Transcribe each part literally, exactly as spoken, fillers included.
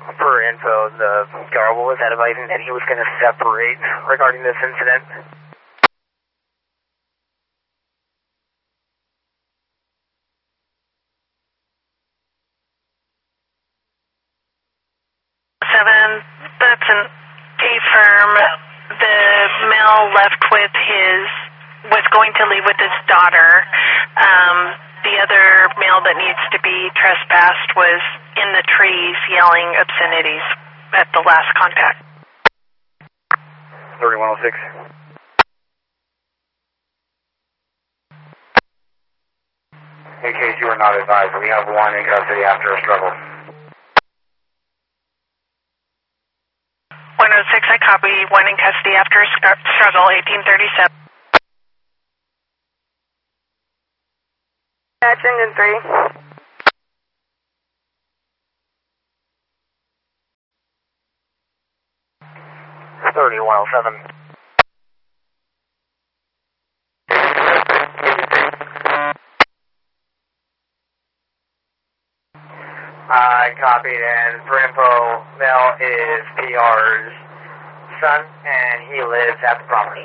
For info, the Garble was advising that he was going to separate regarding this incident. Seven, that's an A-firm. The male left with his, was going to leave with his daughter. Um, the other male that needs to be trespassed was in the trees yelling obscenities at the last contact. thirty-one oh six. In case you were not advised, we have one in custody after a struggle. one oh six, I copy. One in custody after a struggle, eighteen thirty-seven. Patch engine three. thirty-one oh seven. I copied, and for info, Mel is P R's son, and he lives at the property.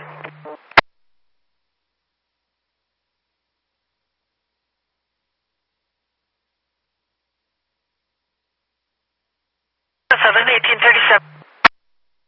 seven, eighteen thirty-seven.